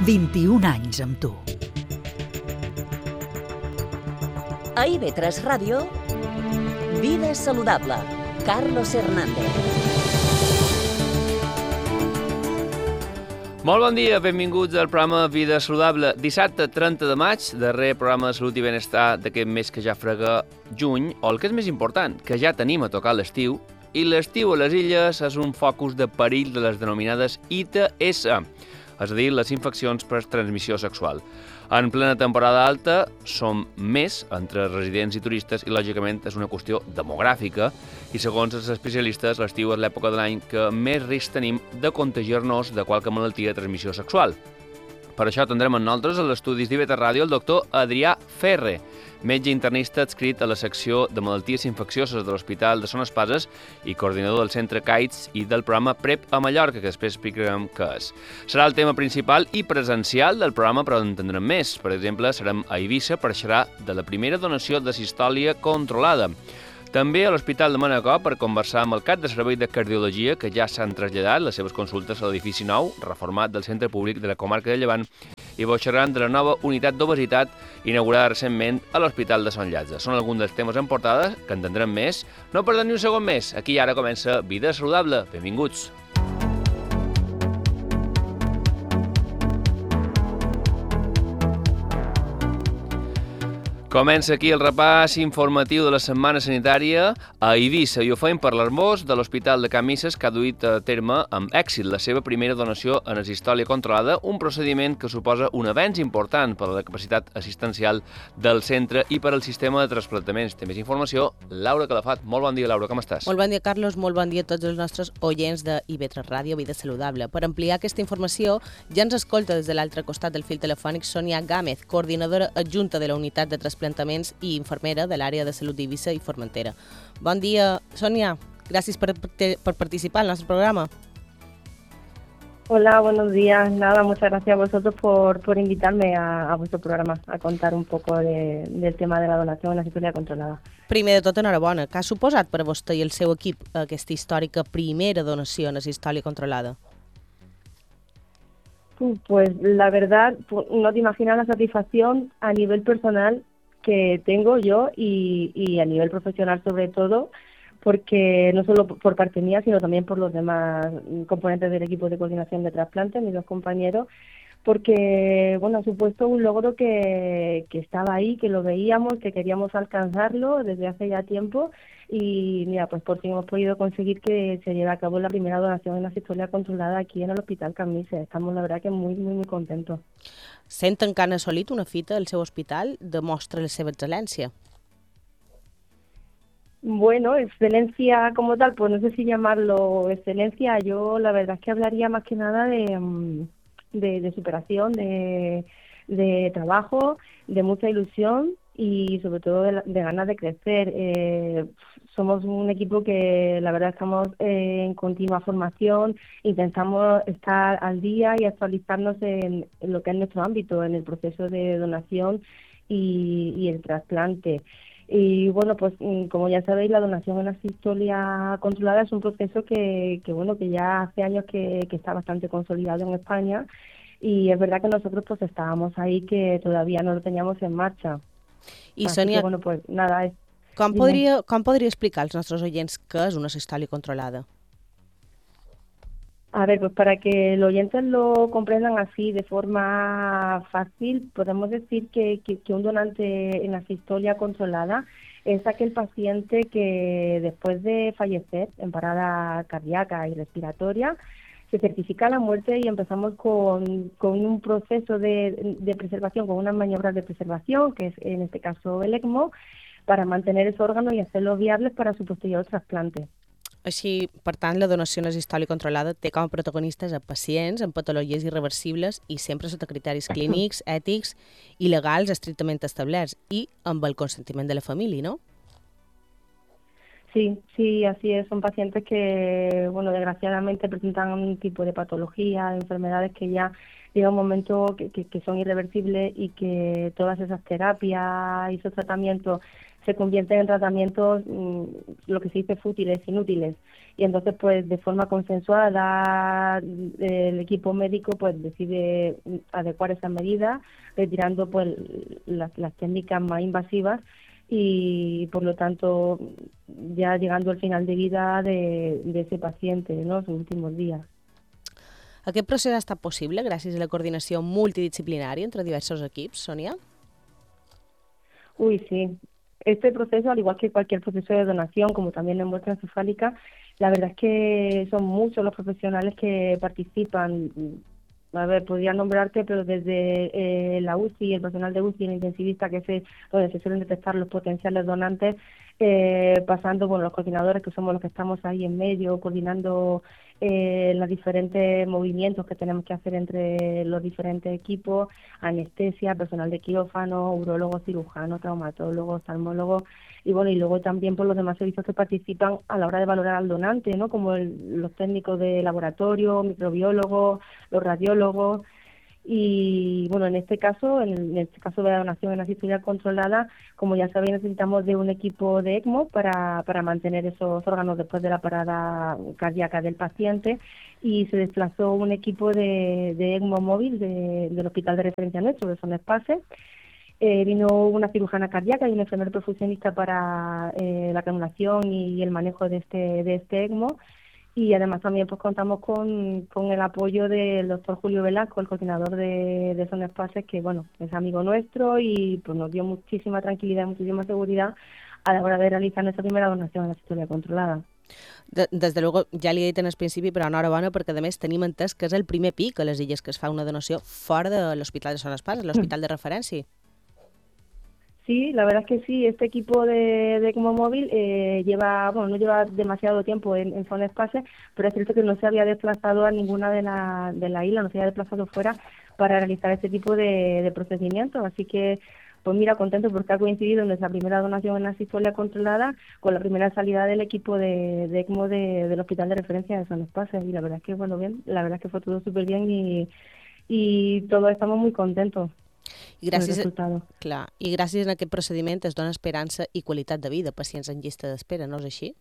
21 anys amb tu. A IB3 Ràdio, Vida Saludable, Carlos Hernández. Molt bon dia, benvinguts al programa Vida Saludable. Dissabte 30 de maig, darrer programa de salut i benestar d'aquest mes que ja frega juny, o el que és més important, que ja tenim a tocar l'estiu, i l'estiu a les illes és un focus de perill de les denominades ITS, és a dir, les infeccions per transmissió sexual. En plena temporada alta som més entre residents i turistes i, lògicament, és una qüestió demogràfica i, segons els especialistes, l'estiu és l'època de l'any que més risc tenim de contagiar-nos de qualque malaltia de transmissió sexual. Per això tindrem amb nosaltres a l'estudis d'IB3 Ràdio el doctor Adrià Ferre, metge internista adscrit a la secció de malalties infeccioses de l'Hospital de Son Espases i coordinador del Centre CAITS i del programa PrEP a Mallorca, que després explicarem què és. Serà el tema principal i presencial del programa, però en tindrem més. Per exemple, serem a Eivissa per xerrar de la primera donació de sistòlia controlada. També a l'Hospital de Manacor per conversar amb el cap de servei de cardiologia, que ja s'han traslladat les seves consultes a l'edifici nou, reformat del Centre Públic de la Comarca de Llevant, i xerrant de la nova unitat d'obesitat inaugurada recentment a l'Hospital de Sant Llàtzer. Són alguns dels temes en portada, que entendrem més. No perdem ni un segon més. Aquí ara comença Vida Saludable. Benvinguts. Comença aquí el repàs informatiu de la setmana sanitària a Eivissa i ho fem per l'Hermós de l'Hospital de Can Misses, que ha duit a terme amb èxit la seva primera donació en asistòlia controlada, un procediment que suposa un avenç important per a la capacitat assistencial del centre i per al sistema de trasplantaments. Té més informació Laura Calafat. Molt bon dia, Laura, com estàs? Molt bon dia, Carlos. Molt bon dia a tots els nostres oients de IB3 Ràdio, Vida Saludable. Per ampliar aquesta informació, ja ens escolta des de l'altre costat del fil telefònic Sònia Gámez, coordinadora adjunta de la unitat de trasplantaments i infermera de l'àrea de salut d'Eivissa i Formentera. Bon dia, Sònia. Gràcies per participar en el nostre programa. Hola, buenos días. Nada, muchas gracias a vosotros por invitarme a vuestro programa a contar un poco del tema de la donación en la asistolia controlada. Primer de tot, enhorabona. Què ha suposat per a vostè i el seu equip aquesta històrica primera donació en asistòlia controlada? Pues la verdad, no te imaginas la satisfacción a nivel personal que tengo yo y a nivel profesional sobre todo, porque no solo por parte mía, sino también por los demás componentes del equipo de coordinación de trasplantes, mis dos compañeros, porque bueno, ha supuesto un logro que estaba ahí, que lo veíamos, que queríamos alcanzarlo desde hace ya tiempo y mira, pues por fin hemos podido conseguir que se lleve a cabo la primera donación en la asistolia controlada aquí en el Hospital Can Misses. Estamos la verdad que muy contentos. Senten que han assolit una fita al seu hospital demostra la seva excel·lència. Bueno, excelencia como tal, pues no sé si llamarlo excelencia. Yo la verdad es que hablaría más que nada de superación, de trabajo, de mucha ilusión y sobre todo de ganas de crecer. Somos un equipo que la verdad estamos en continua formación, intentamos estar al día y actualizarnos en lo que es nuestro ámbito, en el proceso de donación y el trasplante. Y bueno, pues como ya sabéis, la donación en la asistolia controlada es un proceso que ya hace años que está bastante consolidado en España y es verdad que nosotros pues estábamos ahí que todavía no lo teníamos en marcha. I Sònia, bueno, pues nada, com podria explicar als nostres oients què és una asistòlia controlada? A ver, pues para que los oyentes lo comprendan así de forma fácil, podemos decir que un donante en asistolia controlada es aquel paciente que después de fallecer en parada cardíaca y respiratoria se certifica la muerte y empezamos con un proceso de preservación, con unas maniobras de preservación, que es en este caso el ECMO, para mantener ese órgano y hacerlos viables para su posterior trasplante. Així, per tant, la donació en asistòlia controlada té com a protagonistes a pacients amb patologies irreversibles i sempre sota criteris clínics, ètics i legals estrictament establerts i amb el consentiment de la família, ¿no? Sí, así es. Son pacientes que, bueno, desgraciadamente presentan un tipo de patología, de enfermedades que ya llega un momento que son irreversibles y que todas esas terapias y esos tratamientos se convierten en tratamientos, lo que se dice fútiles, inútiles. Y entonces, pues de forma consensuada, el equipo médico pues decide adecuar esas medidas, retirando pues las técnicas más invasivas y por lo tanto ya llegando al final de vida de ese paciente, ¿no?, en sus últimos días. Aquest procés ha estat possible gràcies a la coordinació multidisciplinària entre diversos equips, Sònia? Uy, sí. Este proceso, al igual que cualquier proceso de donación, como también en muestra encefálica, la verdad es que son muchos los profesionales que participan. A ver, podría nombrarte, pero desde la UCI, el personal de UCI, el intensivista, que es donde se suelen detectar los potenciales donantes, pasando por los coordinadores, que somos los que estamos ahí en medio, coordinando los diferentes movimientos que tenemos que hacer entre los diferentes equipos, anestesia, personal de quirófano, urologo, cirujano, traumatólogo, oftalmólogo, y bueno, y luego también por los demás servicios que participan a la hora de valorar al donante, ¿no?, como los técnicos de laboratorio, microbiólogos, los radiólogos. Y bueno, en este caso de la donación en asistencia controlada, como ya sabéis, necesitamos de un equipo de ECMO para mantener esos órganos después de la parada cardíaca del paciente, y se desplazó un equipo de ECMO móvil del hospital de referencia nuestro, de Son Espaces. Vino una cirujana cardíaca y un enfermero perfusionista para la canulación y el manejo de este ECMO. Y además también pues contamos con el apoyo del doctor Julio Velasco, el coordinador de Son Espaces, que bueno, es amigo nuestro y pues nos dio muchísima tranquilidad, muchísima seguridad a la hora de realizar nuestra primera donación en la asistencia controlada. Des de luego, ja li he dit en el principi, però enhorabona, perquè a més tenim entès que és el primer pic a les Illes que es fa una donació fora de l'Hospital de Son Espases, l'hospital de referència. Sí, la verdad es que sí, este equipo de ECMO móvil no lleva demasiado tiempo en Son Espaces, pero es cierto que no se había desplazado a ninguna de la isla, no se había desplazado fuera para realizar este tipo de procedimientos, así que pues mira, contento porque ha coincidido nuestra primera donación en asistolia controlada con la primera salida del equipo de ECMO del hospital de referencia de Son Espaces, y la verdad es que bueno, bien, la verdad es que fue todo súper bien y todos estamos muy contentos. I gràcies a aquest procediment es dona esperança i qualitat de vida a pacients en llista d'espera, ¿no es així?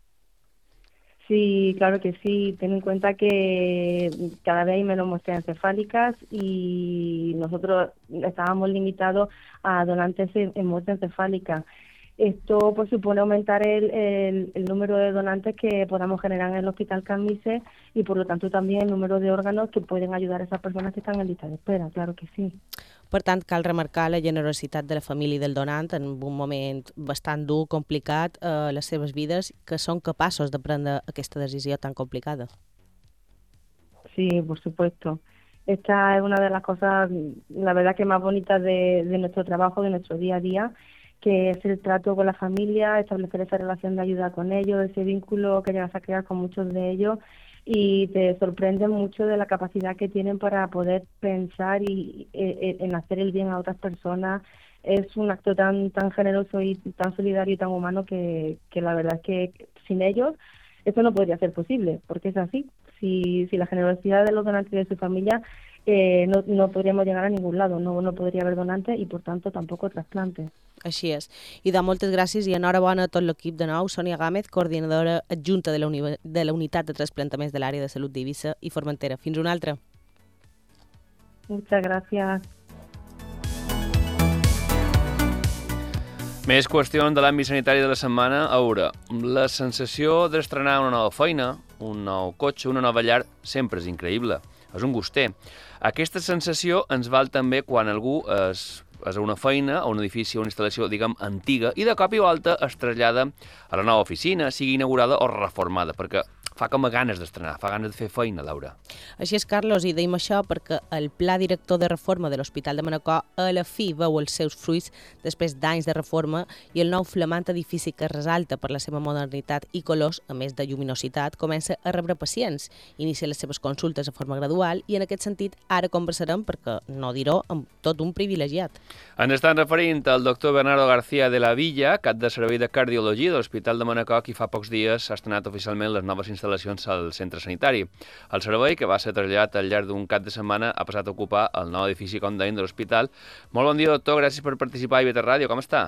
Sí, claro que sí. Ten en cuenta que cada vez hay menos muestras encefálicas y nosotros estábamos limitados a donantes en muestra encefálica. Esto pues supone aumentar el número de donantes que podamos generar en el Hospital Can Misé y por lo tanto también el número de órganos que pueden ayudar a esas personas que están en lista de espera, claro que sí. Per tant, cal remarcar la generositat de la família del donant en un moment bastant dur, complicat, a les seves vides, que són capaços de prendre aquesta decisió tan complicada. Sí, por supuesto. Esta es una de las cosas, la verdad que más bonitas de nuestro trabajo, de nuestro día a día, que es el trato con la familia, establecer esa relación de ayuda con ellos, ese vínculo que llegas a crear con muchos de ellos, y te sorprende mucho de la capacidad que tienen para poder pensar en hacer el bien a otras personas. Es un acto tan generoso y tan solidario y tan humano que la verdad es que sin ellos eso no podría ser posible, porque es así. Si la generosidad de los donantes y de su familia, no podríamos llegar a ningún lado, no podría haber donantes y por tanto tampoco trasplantes. Així és. I de moltes gràcies i enhorabona a tot l'equip de nou. Sònia Gámez, coordinadora adjunta de la Unitat de Trasplantaments de l'Àrea de Salut d'Eivissa i Formentera. Fins una altra. Muchas gracias. Més qüestions de l'àmbit sanitari de la setmana. A veure, la sensació d'estrenar una nova feina, un nou cotxe, una nova llar, sempre és increïble. És un guster. Aquesta sensació ens val també quan algú és a una feina, a un edifici, a una instal·lació, diguem, antiga, i de cop i volta es trasllada a la nova oficina, sigui inaugurada o reformada, perquè fa com a ganes d'estrenar, fa ganes de fer feina, Laura. Així és, Carlos, i deim això perquè el pla director de reforma de l'Hospital de Manacor a la fi veu els seus fruits després d'anys de reforma i el nou flamant edifici que resalta per la seva modernitat i colors, a més de lluminositat, comença a rebre pacients, inicia les seves consultes de forma gradual i en aquest sentit ara conversarem, perquè no dir-ho, amb tot un privilegiat. Ens estan referint al doctor Bernardo García de la Villa, cap de servei de cardiologia de l'Hospital de Manacor, qui fa pocs dies ha estrenat oficialment les noves instal·lacions al centre sanitari. El servei, que va ser traslladat al llarg d'un cap de setmana, ha passat a ocupar el nou edifici, com deien, de l'hospital. Molt bon dia, doctor, gràcies per participar a IB3 Ràdio, com està?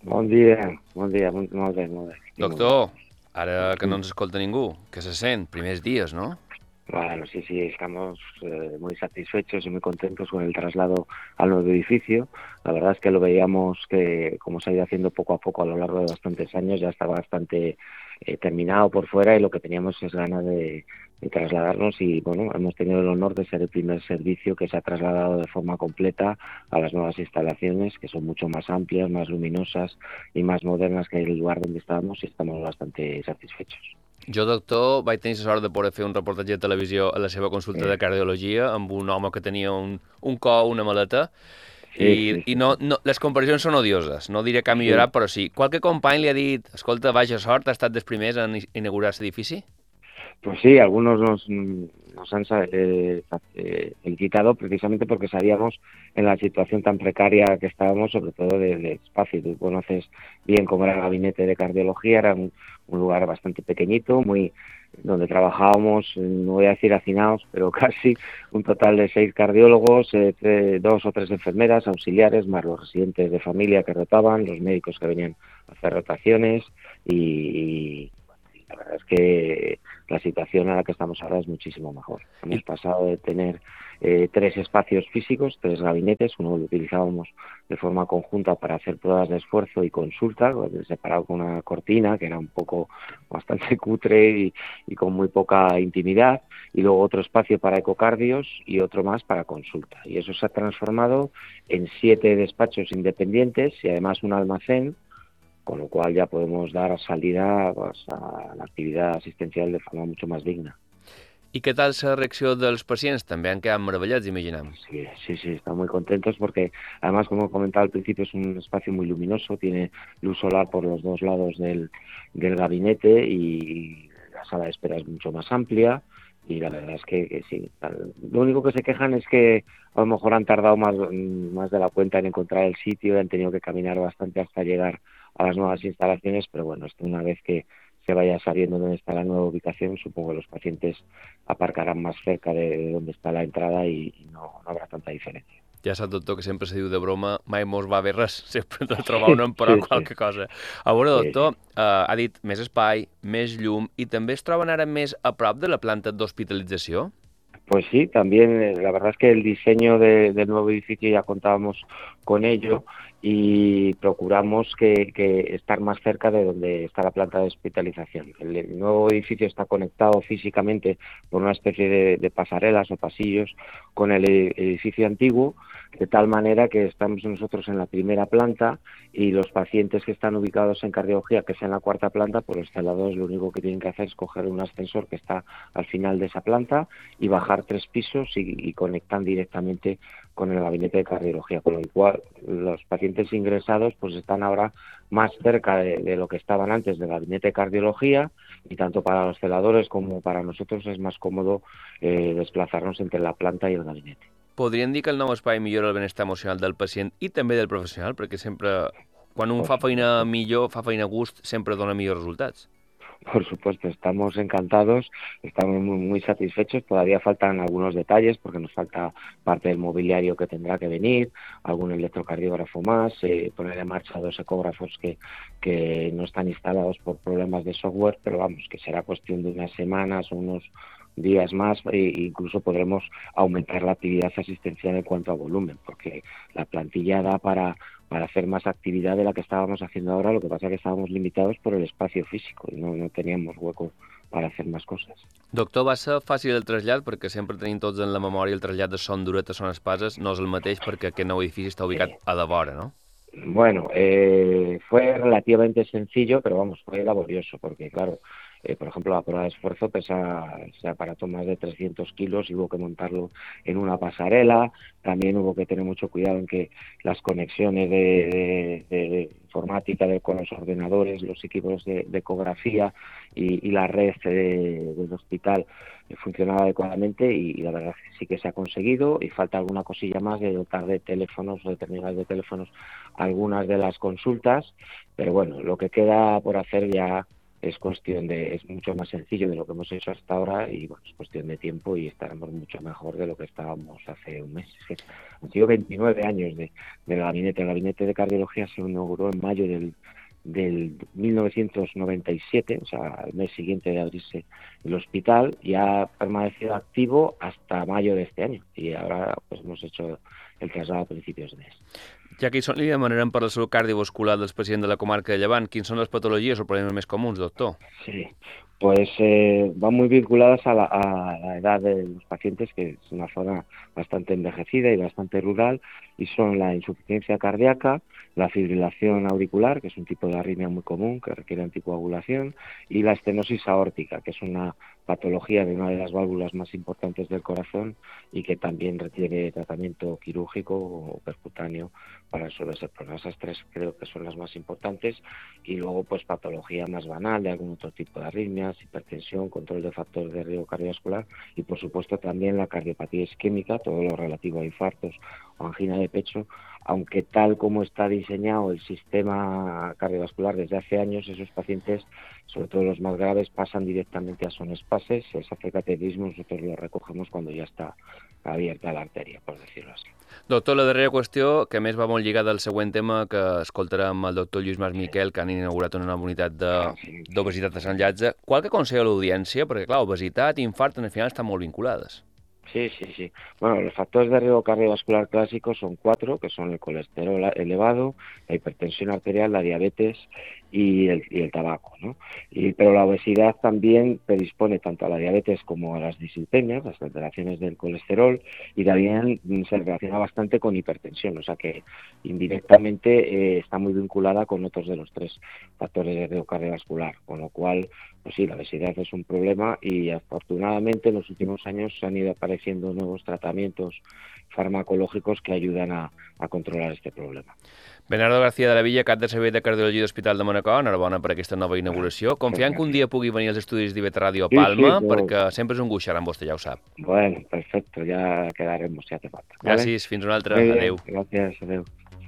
Bon dia, molt bé. Doctor, ara que no ens escolta ningú, què se sent? Primers dies, ¿no? Bueno, sí, estamos muy satisfechos y muy contentos con el traslado al nuevo edificio. La verdad es que lo veíamos que, como se ha ido haciendo poco a poco a lo largo de bastantes años, ya estaba bastante terminado por fuera y lo que teníamos es ganas de trasladarnos y, bueno, hemos tenido el honor de ser el primer servicio que se ha trasladado de forma completa a las nuevas instalaciones, que son mucho más amplias, más luminosas y más modernas que el lugar donde estábamos, y estamos bastante satisfechos. Jo, doctor, vaig tenir la sort de poder fer un reportatge de televisió a la seva consulta de cardiologia amb un home que tenia un cor, una maleta, i no, les comparacions són odioses. No diré que ha millorat, però sí. Qualque company li ha dit, escolta, vaja sort, ha estat dels primers en inaugurar aquest edifici? Pues sí, algunos nos han felicitado precisamente porque sabíamos en la situación tan precaria que estábamos, sobre todo de espacio. Tú conoces bien cómo era el gabinete de cardiología, era un lugar bastante pequeñito, donde trabajábamos, no voy a decir hacinados, pero casi un total de 6 cardiólogos, 2 o 3 enfermeras, auxiliares, más los residentes de familia que rotaban, los médicos que venían a hacer rotaciones y la verdad es que la situación a la que estamos ahora es muchísimo mejor. Hemos pasado de tener 3 espacios físicos, 3 gabinetes, uno lo utilizábamos de forma conjunta para hacer pruebas de esfuerzo y consulta, separado con una cortina que era un poco bastante cutre y con muy poca intimidad, y luego otro espacio para ecocardios y otro más para consulta. Y eso se ha transformado en 7 despachos independientes y además un almacén, con lo cual ya podemos dar salida pues, a la actividad asistencial de forma mucho más digna. I què tal la reacció dels pacients? També han quedat meravellats, imaginem. Sí, están muy contentos porque además, como comentaba al principio, es un espacio muy luminoso, tiene luz solar por los 2 lados del gabinete y la sala de espera es mucho más amplia y la verdad es que sí. Lo único que se quejan es que a lo mejor han tardado más de la cuenta en encontrar el sitio y han tenido que caminar bastante hasta llegar a las nuevas instalaciones, pero bueno, esto una vez que se vaya sabiendo dónde está la nueva ubicación, supongo que los pacientes aparcarán más cerca de donde está la entrada y no habrá tanta diferencia. Ja sap, doctor, que sempre se diu de broma, mai mos va bé res, sempre hem de trobar un emperò qualque cosa. A veure, doctor, ha dit més espai, més llum, i també es troben ara més a prop de la planta d'hospitalització? Pues sí, también la verdad es que el diseño del nuevo edificio ya contábamos con ello y procuramos que estar más cerca de donde está la planta de hospitalización. El nuevo edificio está conectado físicamente por una especie de pasarelas o pasillos con el edificio antiguo, de tal manera que estamos nosotros en la primera planta y los pacientes que están ubicados en cardiología, que es en la 4ª planta, pues los celadores lo único que tienen que hacer es coger un ascensor que está al final de esa planta y bajar 3 pisos y conectan directamente con el gabinete de cardiología, con lo cual los pacientes ingresados pues están ahora más cerca de lo que estaban antes del gabinete de cardiología, y tanto para los celadores como para nosotros es más cómodo desplazarnos entre la planta y el gabinete. Podríem dir que el nou espai millora el benestar emocional del pacient i també del professional, perquè sempre, quan un fa feina millor, fa feina a gust, sempre dona millors resultats. Por supuesto, estamos encantados, estamos muy satisfechos. Todavía faltan algunos detalles porque nos falta parte del mobiliario que tendrá que venir, algún electrocardiógrafo más, poner en marcha 2 ecógrafos que no están instalados por problemas de software, pero vamos, que será cuestión de unas semanas o unos días más, e incluso podremos aumentar la actividad asistencial en cuanto a volumen, porque la plantilla da para hacer más actividad de la que estábamos haciendo ahora. Lo que pasa es que estábamos limitados por el espacio físico y no teníamos hueco para hacer más cosas. Doctor, va ser fàcil el trasllat, perquè sempre tenim tots en la memòria el trasllat de Son Duret a Son Espases, no és el mateix perquè aquest nou edifici està ubicat a la vora, no? Bueno, fue relativamente sencillo, pero vamos, fue laborioso, porque claro, por ejemplo, la prueba de esfuerzo pesa ese aparato más de 300 kilos y hubo que montarlo en una pasarela. También hubo que tener mucho cuidado en que las conexiones de informática con los ordenadores, los equipos de ecografía y la red del hospital funcionaba adecuadamente, y la verdad sí que se ha conseguido, y falta alguna cosilla más de dotar de teléfonos o de terminales de teléfonos algunas de las consultas, pero bueno, lo que queda por hacer ya es mucho más sencillo de lo que hemos hecho hasta ahora y bueno, es cuestión de tiempo y estaremos mucho mejor de lo que estábamos hace un mes. Han sido 29 años del gabinete. El gabinete de cardiología se inauguró en mayo del 1997, o sea, al mes siguiente de abrirse el hospital, y ha permanecido activo hasta mayo de este año. Y ahora pues hemos hecho el traslado a principios de mes. Ja que hi són, li demanarem per la salut cardiovascular dels pacients de la comarca de Llevant. Quins són les patologies o problemes més comuns, doctor? Sí, pues van muy vinculadas a la edad de los pacientes, que es una zona bastante envejecida y bastante rural, y son la insuficiencia cardíaca, la fibrilación auricular, que es un tipo de arritmia muy común que requiere anticoagulación, y la estenosis aórtica, que es una patología de una de las válvulas más importantes del corazón y que también requiere tratamiento quirúrgico o percutáneo para resolver ese problema. Esas tres creo que son las más importantes, y luego pues patología más banal de algún otro tipo de arritmias, hipertensión, control de factores de riesgo cardiovascular y por supuesto también la cardiopatía isquémica, todo lo relativo a infartos o angina de pecho, aunque tal como está diseñado el sistema cardiovascular desde hace años, esos pacientes, sobre todo los más graves, pasan directamente a sonespases, se hace cateterismo, nosotros lo recogemos cuando ya está abierta la arteria, por decirlo así. Doctor, la darrera qüestió, que a més va molt lligada al següent tema que escoltarem amb el doctor Lluís Mas Miquel, que han inaugurat una nova unitat d'obesitat de Sant Llàtzer. Qual que aconsella l'audiència? Perquè, clar, obesitat i infart al final estan molt vinculades. Sí. Bueno, los factores de riesgo cardiovascular clásicos son 4, que son el colesterol elevado, la hipertensión arterial, la diabetes y el tabaco, ¿no? Pero la obesidad también predispone tanto a la diabetes como a las dislipemias, las alteraciones del colesterol, y también se relaciona bastante con hipertensión, o sea que indirectamente está muy vinculada con otros de los 3 factores de riesgo cardiovascular, con lo cual, pues sí, la obesidad es un problema y afortunadamente en los últimos años han ido apareciendo nuevos tratamientos farmacológicos que ayudan a controlar este problema. Bernardo García de la Villa, cap de servei de cardiologia d'Hospital de Manacor, enhorabona per aquesta nova inauguració. Confiant que un dia pugui venir als estudis d'IV Ràdio a Palma, perquè sempre és un gust xerrar amb vostè, ja ho sap. Bueno, perfecto, ya quedaremos si hace falta. Gràcies, fins una altra. Adéu. Gràcies, adéu.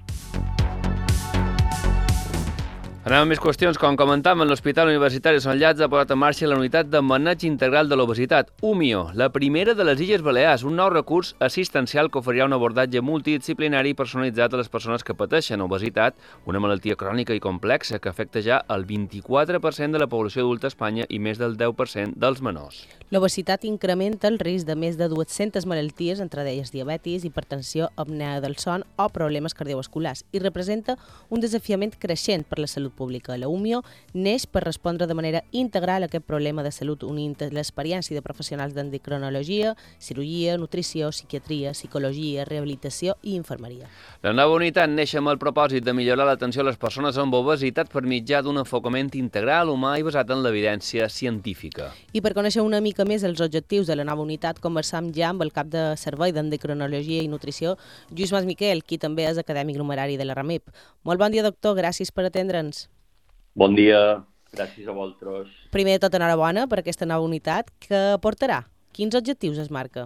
Anem amb més qüestions. Com comentàvem, l'Hospital Universitari de Sant Llàtzer ha posat en marxa la unitat de maneig integral de l'obesitat, UMIO, la primera de les Illes Balears, un nou recurs assistencial que oferirà un abordatge multidisciplinari i personalitzat a les persones que pateixen obesitat, una malaltia crònica i complexa que afecta ja el 24% de la població adulta a Espanya i més del 10% dels menors. L'obesitat incrementa el risc de més de 200 malalties, entre elles diabetis, hipertensió, apnea del son o problemes cardiovasculars, i representa un desafiament creixent per la salut pública. La UMIO neix per respondre de manera integral a aquest problema de salut, unint l'experiència de professionals d'endocrinologia, cirurgia, nutrició, psiquiatria, psicologia, rehabilitació i infermeria. La nova unitat neix amb el propòsit de millorar l'atenció a les persones amb obesitat per mitjà d'un enfocament integral, humà i basat en l'evidència científica. I per conèixer una mica més els objectius de la nova unitat, conversam ja amb el cap de servei d'endocrinologia i nutrició, Lluís Mas Miquel, qui també és acadèmic numerari de la RAMIP. Molt bon dia, doctor, gràcies per atendre'ns. Bon dia, gràcies a vosaltres. Primer de tot, enhorabona per aquesta nova unitat. Què aportarà? Quins objectius es marca?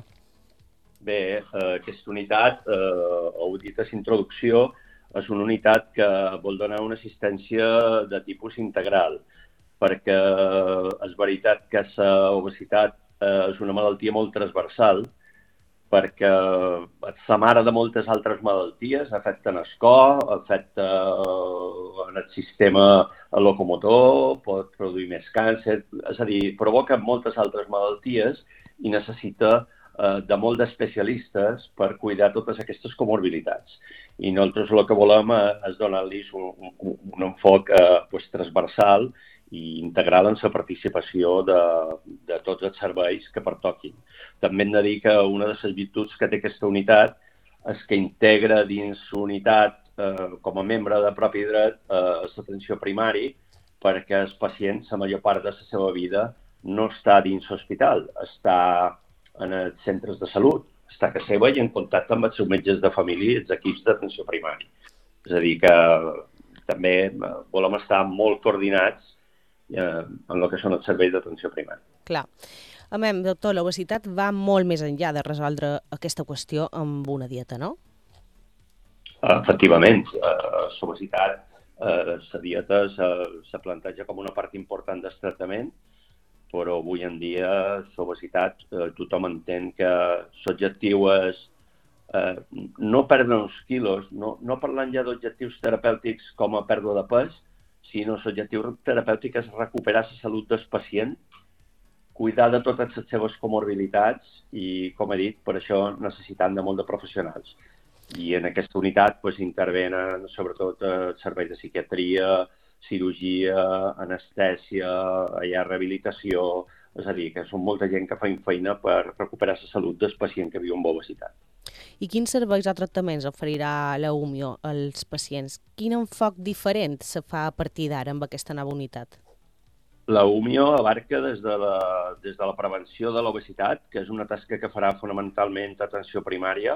Bé, aquesta unitat, heu dit a l'introducció, és una unitat que vol donar una assistència de tipus integral, perquè és veritat que l'obesitat és una malaltia molt transversal, perquè és la mare de moltes altres malalties, afecten el cor, afecta el sistema locomotor, pot produir més càncer, és a dir, provoca moltes altres malalties i necessita de molt d'especialistes per cuidar totes aquestes comorbilitats. I nosaltres el que volem és donar-los un enfoc transversal i integral en la participació de tots els serveis que pertoquin. També hem de dir que una de les virtuts que té aquesta unitat és que integra dins l'unitat com a membre de propi dret l'atenció primari, perquè el pacient, la major part de la seva vida, no està dins l'hospital, està en els centres de salut, està a casa seva i en contacte amb els seus metges de família i els equips d'atenció primari. És a dir, que també volem estar molt coordinats en el que són els serveis d'atenció primària. Clar. A més, doctor, l'obesitat va molt més enllà de resoldre aquesta qüestió amb una dieta, no? Efectivament, l'obesitat La dieta se planteja com una part important del tractament, però avui en dia l'obesitat tothom entén que l'objectiu és no perdre uns quilos, no parlant ja d'objectius terapèutics com a pèrdua de pes, sinó l'objectiu terapèutic és recuperar la salut del pacient, cuidar de totes les seves comorbilitats i, com he dit, per això necessitant de molt de professionals. I en aquesta unitat intervenen sobretot serveis de psiquiatria, cirurgia, anestèsia, hi ha rehabilitació, és a dir, que són molta gent que fa feina per recuperar la salut del pacient que viu amb obesitat. I quins serveis o tractaments oferirà la UMIO als pacients? Quin enfoc diferent se fa a partir d'ara amb aquesta nova unitat? La UMIO abarca des de la prevenció de l'obesitat, que és una tasca que farà fonamentalment atenció primària.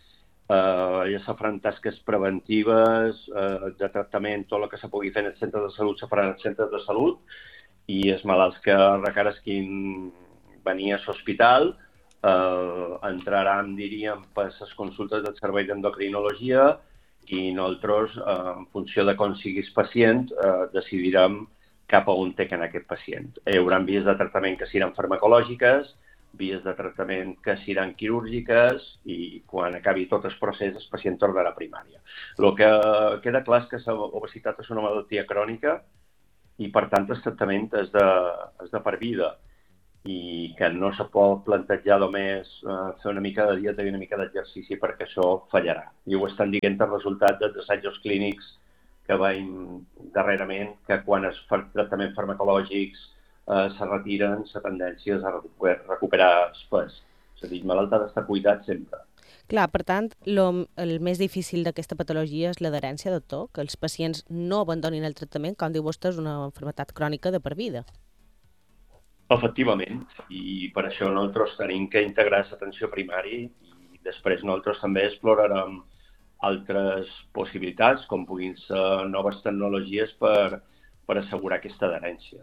Ja se faran tasques preventives, de tractament, tot el que se pugui fer en els centres de salut se farà en els centres de salut, i els malalts que requeresquin venir a l'hospital entraran, diríem, per les consultes del servei d'endocrinologia i nosaltres, en funció de com sigui el pacient, decidirem cap a on té que anar aquest pacient. Hi haurà vies de tractament que seran farmacològiques, vies de tractament que seran quirúrgiques i quan acabi tot el procés el pacient tornarà a primària. El que queda clar és que l'obesitat és una malaltia crònica i per tant el tractament és de per vida i que no se pot plantejar només fer una mica de dieta i una mica d'exercici perquè això fallarà. I ho estan dient els resultats dels assajos clínics que veiem darrerament, que quan es fan tractaments farmacològics se retiren, la tendència és a recuperar el pes. És a dir, el malalt ha d'estar cuidat sempre. Clar, per tant, el més difícil d'aquesta patologia és l'adherència, doctor, que els pacients no abandonin el tractament, com diu vostè, és una malaltia crònica de per vida. Efectivament, i per això nosaltres tenim que integrar l'atenció primària i després nosaltres també explorarem altres possibilitats, com puguin ser noves tecnologies per assegurar aquesta adherència.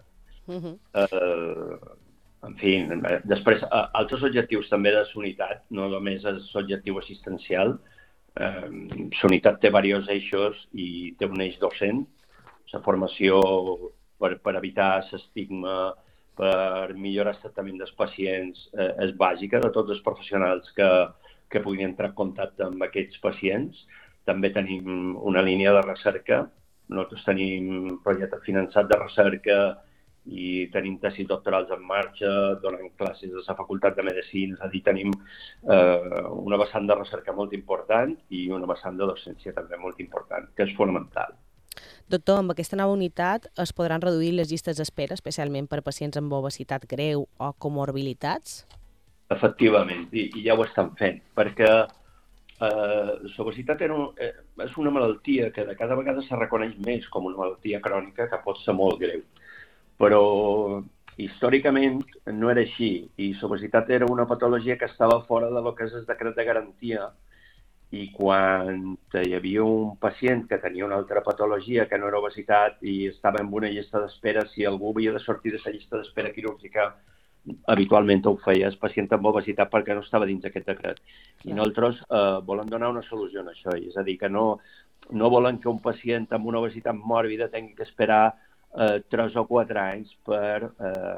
En fi, després, altres objectius també de la unitat, no només és l'objectiu assistencial. La unitat té diversos eixos i té un eix docent. La formació per evitar l'estigma, per millorar el tractament dels pacients, és bàsica de tots els professionals que puguin entrar en contacte amb aquests pacients. També tenim una línia de recerca. Nosaltres tenim un projecte finançat de recerca i tenim tesis doctorals en marxa, donem classes a la Facultat de Medicina, és a dir, tenim una vessant de recerca molt important i una vessant de docència també molt important, que és fonamental. Doctor, amb aquesta nova unitat es podran reduir les llistes d'espera, especialment per a pacients amb obesitat greu o comorbilitats? Efectivament, i ja ho estan fent, perquè l'obesitat és una malaltia que de cada vegada se reconeix més com una malaltia crònica que pot ser molt greu. Però històricament no era així i l'obesitat era una patologia que estava fora de lo que és el decret de garantia i quan hi havia un pacient que tenia una altra patologia que no era obesitat i estava en una llista d'espera, si algú havia de sortir de la llista d'espera quirúrgica, habitualment ho feia el pacient amb obesitat perquè no estava dins d'aquest decret. I nosaltres volem donar una solució a això, és a dir, que no volem que un pacient amb una obesitat mòrbida tingui que esperar 3 o 4 anys per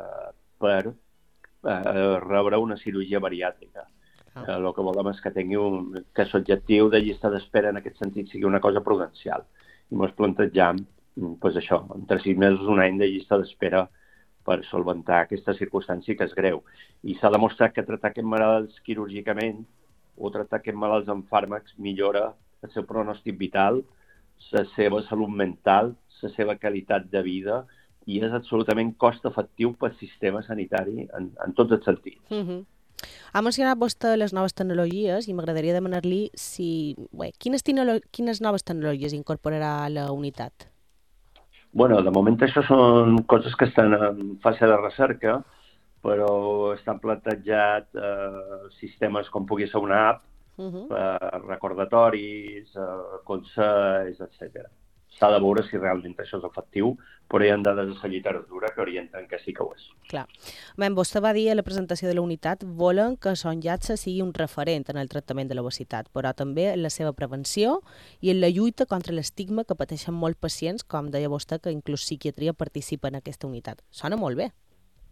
rebre una cirurgia bariàtrica. El que volem és que tingui que l'objectiu de llista d'espera en aquest sentit sigui una cosa prudencial. I ens plantegem això, entre 6 mesos i un any de llista d'espera per solventar aquesta circumstància que és greu. I s'ha demostrat que tractar aquests malalts quirúrgicament o tractar aquests malalts amb fàrmacs millora el seu pronòstic vital, la seva salut mental, la seva qualitat de vida i és absolutament cost efectiu pel sistema sanitari en tots els sentits. Ha mencionat vostè les noves tecnologies i m'agradaria demanar-li quines noves tecnologies incorporarà a la unitat. De moment això són coses que estan en fase de recerca, però estan plantejats sistemes com pugui ser una app, per recordatoris, consells, etc. S'ha de veure si realment això és efectiu, però hi ha dades de la literatura que orienten que sí que ho és. Clar. Vostè va dir a la presentació de la unitat volen que Son Llatça sigui un referent en el tractament de l'obesitat, però també en la seva prevenció i en la lluita contra l'estigma que pateixen molts pacients, com deia vostè, que inclús psiquiatria participa en aquesta unitat. Sona molt bé.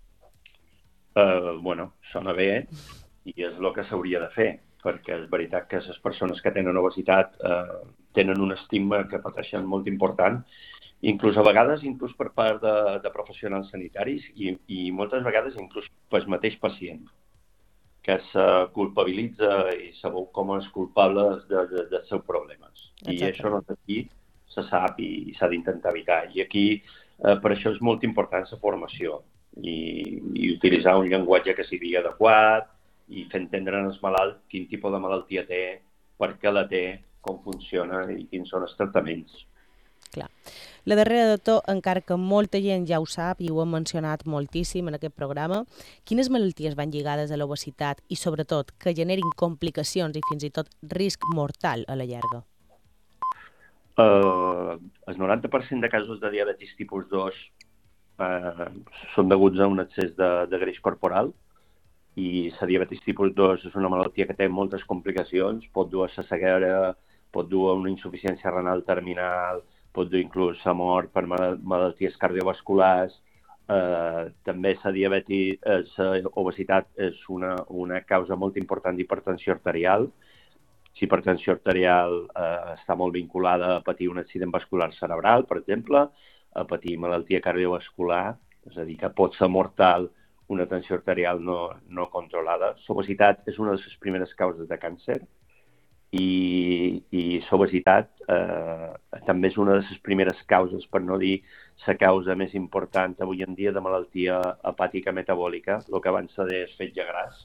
Sona bé i és el que s'hauria de fer, perquè és veritat que les persones que tenen obesitat tenen un estigma que pateixen molt important, inclús a vegades per part de professionals sanitaris i moltes vegades inclús pel mateix pacient, que se culpabilitza i sabeu com és culpable dels seus problemes. I això no és aquí, se sap i s'ha d'intentar evitar. I aquí per això és molt important la formació i utilitzar un llenguatge que sigui adequat i fer entendre al malalt quin tipus de malaltia té, per què la té, com funciona i quins són els tractaments. Clar. La darrera, doctor, encara que molta gent ja ho sap i ho hem mencionat moltíssim en aquest programa, quines malalties van lligades a l'obesitat i, sobretot, que generin complicacions i fins i tot risc mortal a la llarga? El 90% de casos de diabetis tipus 2 són deguts a un excés de greix corporal i la diabetis tipus 2 és una malaltia que té moltes complicacions, pot dur a la ceguera, pot dur a una insuficiència renal terminal, pot dur inclús a mort per malalties cardiovasculars. També la obesitat és una causa molt important d'hipertensió arterial. La hipertensió arterial està molt vinculada a patir un accident vascular cerebral, per exemple, a patir malaltia cardiovascular, és a dir, que pot ser mortal una tensió arterial no controlada. L'obesitat és una de les primeres causes de càncer i l'obesitat també és una de les primeres causes, per no dir la causa més important avui en dia de malaltia hepàtica metabòlica, el que abans se deia fetge gras.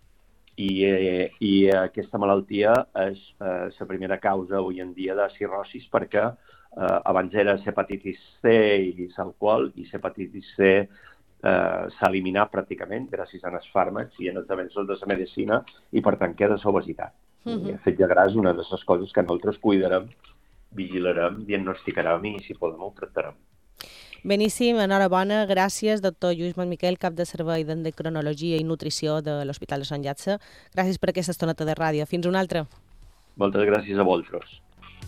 I aquesta malaltia és la primera causa avui en dia de cirrosis perquè abans era l'hepatitis C i l'alcohol i l'hepatitis C s'ha eliminat pràcticament gràcies als fàrmacs i en els avenços de la medicina i per tant queda l'obesitat. El fetge gras és una de les coses que nosaltres cuidarem, vigilarem, diagnosticarem i si podem ho tractarem. Beníssim, enhorabona, gràcies, doctor Lluís Montmiquel, cap de servei d'endocrinologia i nutrició de l'Hospital de Sant Llatça. Gràcies per aquesta estoneta de ràdio. Fins una altra. Moltes gràcies a vosaltres.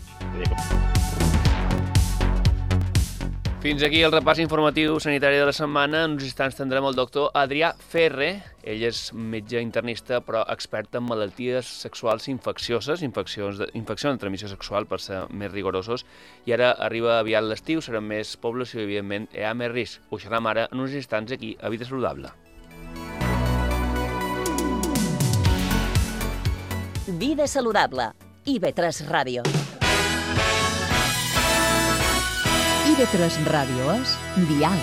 Fins aquí el repàs informatiu sanitari de la setmana. En uns instants tindrem el doctor Adrià Ferre. Ell és metge internista, però expert en malalties sexuals infeccioses, infeccions de transmissió sexual, per ser més rigorosos. I ara arriba aviat l'estiu, serà més població i, evidentment, hi ha més risc. Ho xerram ara en uns instants aquí, a Vida Saludable. Vida Saludable. IB3 Ràdio. IB3 Ràdio és Dial.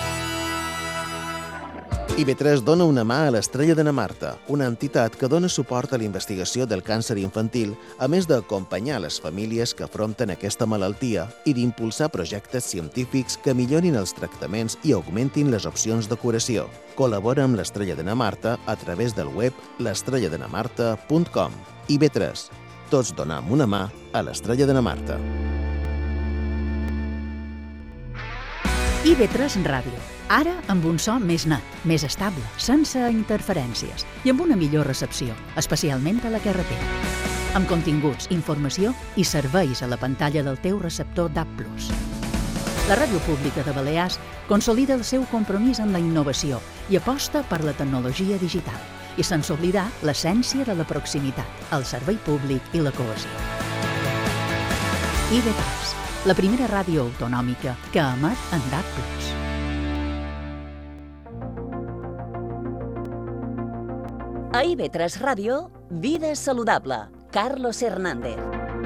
IB3 dona una mà a l'Estrella de na Marta, una entitat que dona suport a la investigació del càncer infantil, a més d'acompanyar les famílies que afronten aquesta malaltia i d'impulsar projectes científics que millorin els tractaments i augmentin les opcions de curació. Col·labora amb l'Estrella de na Marta a través del web l'estrelladenamarta.com. IB3. Tots donem una mà a l'Estrella de na Marta. IB3 Ràdio. Ara amb un so més net, més estable, sense interferències i amb una millor recepció, especialment a la carretera. Amb continguts, informació i serveis a la pantalla del teu receptor DAB+. La Ràdio Pública de Balears consolida el seu compromís amb la innovació i aposta per la tecnologia digital i sense oblidar l'essència de la proximitat, el servei públic i la cohesió. IB3, la primera ràdio autonòmica que emet en DAB+. A IB3 Ràdio, Vida Saludable. Carlos Hernández.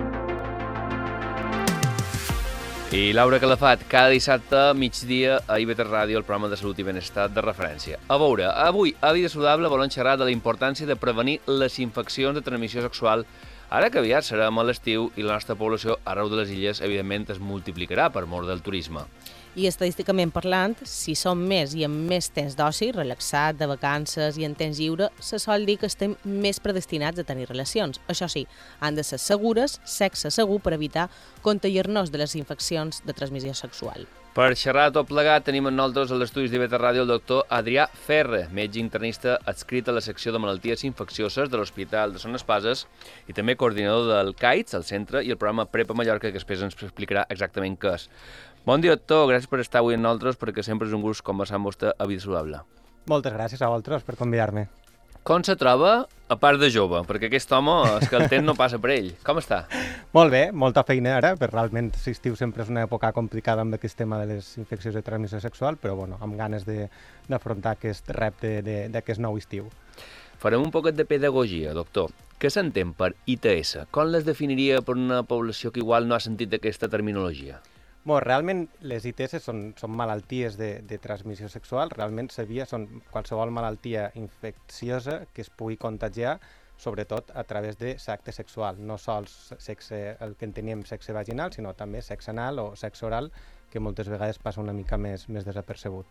I Laura Calafat, cada dissabte, migdia, a IB3 Ràdio, el programa de salut i benestar de referència. A veure, avui, a Vida Saludable, volem xerrar de la importància de prevenir les infeccions de transmissió sexual Ara que aviat serem a l'estiu i la nostra població arreu de les illes, evidentment, es multiplicarà per mort del turisme. I estadísticament parlant, si som més i amb més temps d'oci, relaxat, de vacances i en temps lliure, se sol dir que estem més predestinats a tenir relacions. Això sí, han de ser segures, sexe segur, per evitar contagiar-nos de les infeccions de transmissió sexual. Per xerrar de tot plegat tenim amb nosaltres a l'estudi d'IV3 Ràdio el doctor Adrià Ferre, metge internista adscrit a la secció de malalties infeccioses de l'Hospital de Son Espases i també coordinador del CAITS, el centre, i el programa Prepa Mallorca, que després ens explicarà exactament què és. Bon dia, doctor. Gràcies per estar avui amb nosaltres, perquè sempre és un gust conversar amb vostè a Vida Saludable. Moltes gràcies a vosaltres per convidar-me. Com se troba, a part de jove? Perquè aquest home, és que el temps no passa per ell. Com està? Molt bé, molta feina ara, però realment l'estiu sempre és una època complicada amb aquest tema de les infeccions de transmissió sexual, però bueno, amb ganes d'afrontar aquest repte d'aquest nou estiu. Farem un poquet de pedagogia, doctor. Què s'entén per ITS? Com les definiria per una població que igual no ha sentit aquesta terminologia? Realment les ITS són malalties de transmissió sexual, realment són qualsevol malaltia infecciosa que es pugui contagiar, sobretot a través de l'acte sexual, no sols el que enteníem sexe vaginal, sinó també sexe anal o sexe oral, que moltes vegades passa una mica més desapercebut.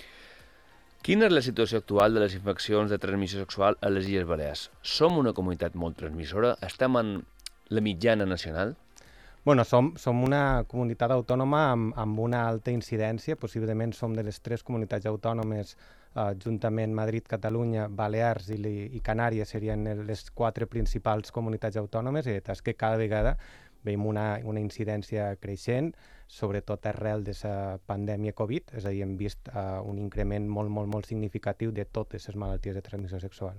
Quina és la situació actual de les infeccions de transmissió sexual a les Illes Balears? Som una comunitat molt transmissora? Estem en la mitjana nacional? Som una comunitat autònoma amb una alta incidència, possiblement som de les 3 comunitats autònomes, juntament Madrid, Catalunya, Balears i Canàries serien les 4 principals comunitats autònomes, i és que cada vegada veiem una incidència creixent, sobretot arrel de la pandèmia Covid, és a dir, hem vist un increment molt significatiu de totes les malalties de transmissió sexual.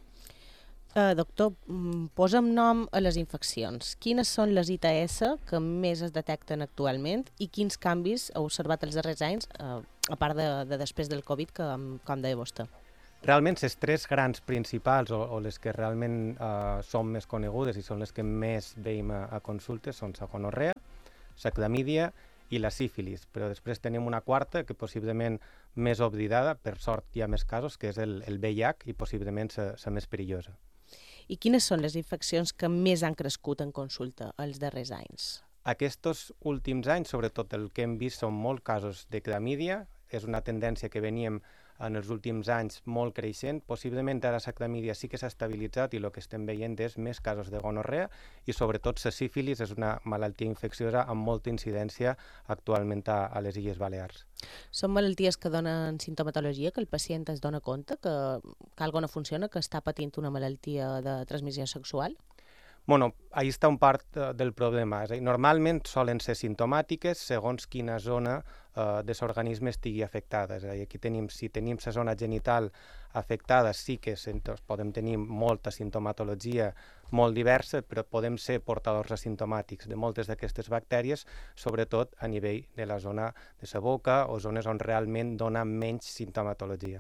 Doctor, posa'm nom a les infeccions. Quines són les ITS que més es detecten actualment i quins canvis heu observat els darrers anys, a part de després del Covid, com deia vostè? Realment, les 3 grans principals, o les que realment són més conegudes i són les que més veiem a consultes, són la gonorrea, la clamídia i la sífilis, però després tenim una quarta que possiblement més oblidada, per sort hi ha més casos, que és el VIH i possiblement la més perillosa. I quines són les infeccions que més han crescut en consulta els darrers anys? Aquests últims anys, sobretot el que hem vist, són molts casos de clamídia. És una tendència que veníem en els últims anys molt creixent. Possiblement ara la clamídia sí que s'ha estabilitzat i el que estem veient és més casos de gonorrea i sobretot la sífilis és una malaltia infecciosa amb molta incidència actualment a les Illes Balears. Són malalties que donen sintomatologia, que el pacient es dona compte que alguna no funciona, que està patint una malaltia de transmissió sexual? Ahí està un part del problema. És a dir, normalment solen ser simptomàtiques segons quina zona de l'organisme estigui afectada. És a dir, aquí si tenim la zona genital afectada sí que podem tenir molta sintomatologia molt diversa, però podem ser portadors asimptomàtics de moltes d'aquestes bactèries, sobretot a nivell de la zona de la boca o zones on realment dona menys sintomatologia.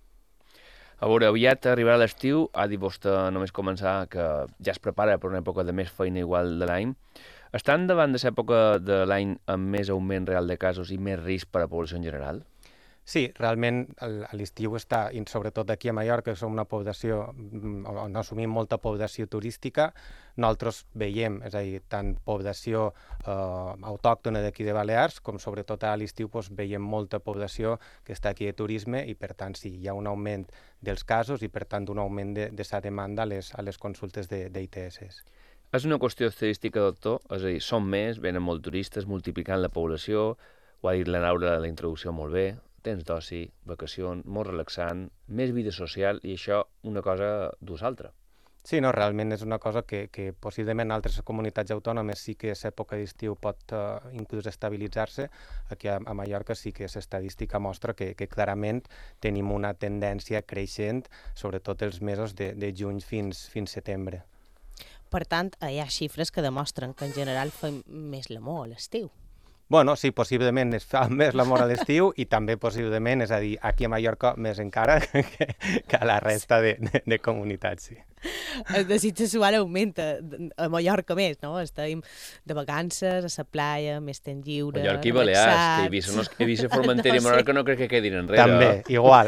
A veure, aviat arribarà l'estiu, ha dit vostè només començar que ja es prepara per una època de més feina igual de l'any. Estan davant de l'època de l'any amb més augment real de casos i més risc per a la població en general? Sí, realment l'estiu està, i sobretot aquí a Mallorca, que som una població, on assumim molta població turística, nosaltres veiem, és a dir, tant població autòctona d'aquí de Balears, com sobretot a l'estiu veiem molta població que està aquí de turisme i per tant sí, hi ha un augment dels casos i per tant un augment de la demanda a les consultes d'ITS. És una qüestió estadística, doctor? És a dir, són més, venen molt turistes, multiplicant la població, ho ha dit la Laura a la introducció molt bé, temps d'oci, vacacions, molt relaxant, més vida social i això una cosa dus altra. Sí, realment és una cosa que possiblement en altres comunitats autònomes sí que l'època d'estiu pot inclús estabilitzar-se. Aquí a Mallorca sí que l'estadística mostra que clarament tenim una tendència creixent, sobretot els mesos de juny fins setembre. Per tant, hi ha xifres que demostren que en general fem més l'amor a l'estiu. Sí, possiblement es fa més l'amor a l'estiu i també possiblement, és a dir, aquí a Mallorca més encara que a la resta de comunitats, sí. el desig sexual augmenta, a Mallorca més, no? Estem de vacances, a la playa, més temps lliure, Mallorca i Balears, que Eivissa, Formentera i Menorca no crec que quedin enrere. També, igual.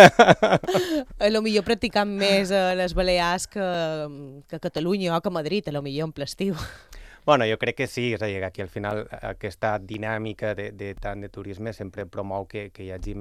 A lo millor practicant més a les Balears que a Catalunya o que a Madrid, a lo millor en l'estiu. Bueno, jo crec que sí, és a dir, que aquí al final aquesta dinàmica tant de turisme sempre promou que hi hagi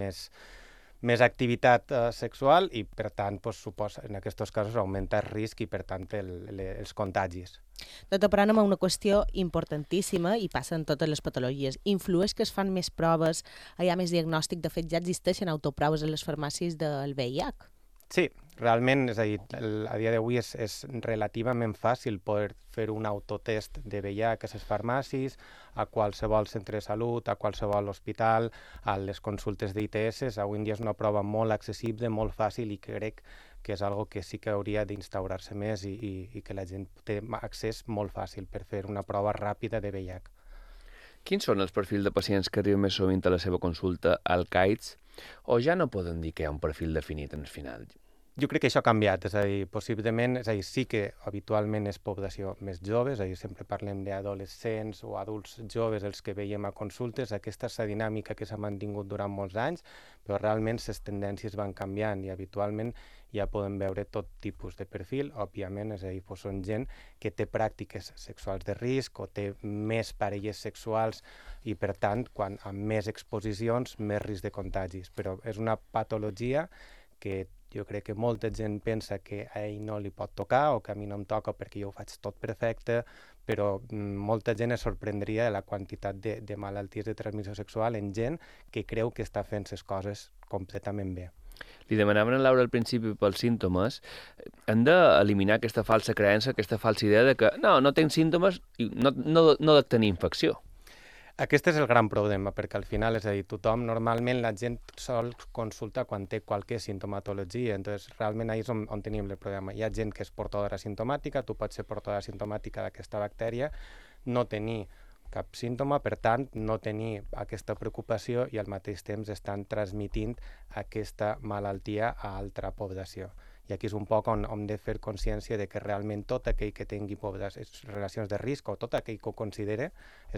més activitat sexual i, per tant, suposa, en aquests casos augmenta el risc i, per tant, els contagis. Doctor, però anem a una qüestió importantíssima i passa en totes les patologies. Influeix que es fan més proves, hi ha més diagnòstic, de fet ja existeixen autoproves a les farmàcies del VIH? Sí, realment, és a dir, a dia d'avui és relativament fàcil poder fer un autotest de VIH a les farmàcies, a qualsevol centre de salut, a qualsevol hospital, a les consultes d'ITS. Avui en dia és una prova molt accessible, molt fàcil i crec que és algo que sí que hauria d'instaurar-se més i que la gent té accés molt fàcil per fer una prova ràpida de VIH. Quins són els perfils de pacients que arriben més sovint a la seva consulta al CAIDS? O ja no poden dir que hi ha un perfil definit en el final? Jo crec que això ha canviat, és a dir, possiblement, sí que habitualment és població més jove, és a dir, sempre parlem d'adolescents o adults joves els que veiem a consultes, aquesta és la dinàmica que s'ha mantingut durant molts anys, però realment les tendències van canviant i habitualment ja podem veure tot tipus de perfil, òbviament, és a dir, són gent que té pràctiques sexuals de risc o té més parelles sexuals i, per tant, amb més exposicions, més risc de contagis, però és una patologia que jo crec que molta gent pensa que a ell no li pot tocar o que a mi no em toca perquè jo ho faig tot perfecte, però molta gent es sorprendria de la quantitat de malalties de transmissió sexual en gent que creu que està fent les coses completament bé. Li demanaven a Laura al principi pels símptomes. Hem d'eliminar aquesta falsa creença, aquesta falsa idea de que no tinc símptomes i no de tenir infecció. Aquest és el gran problema, perquè al final, és a dir, normalment la gent sol consultar quan té qualque sintomatologia, entonces realment ahí és on tenim el problema. Hi ha gent que és portadora simptomàtica, tu pots ser portadora simptomàtica d'aquesta bactèria, no tenir cap símptoma, per tant, no tenir aquesta preocupació i al mateix temps estan transmitint aquesta malaltia a altra població. I aquí és un poc on hem de fer consciència de que realment tot aquell que tingui relacions de risc o tot aquell que ho considere